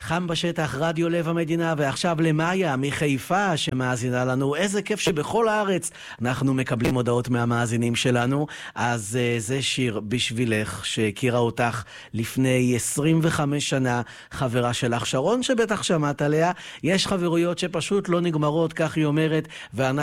חם בשטח, רדיו לב המדינה, ועכשיו למאיה מחיפה שמאזינה לנו. איזה כיף שבכל הארץ אנחנו מקבלים הודעות מהמאזינים שלנו. אז זה שיר בשבילך שהכירה אותך לפני 25 שנה, חברה שלך שרון שבטח שמעת עליה. יש חברויות שפשוט לא נגמרות, כך היא אומרת, ואנחנו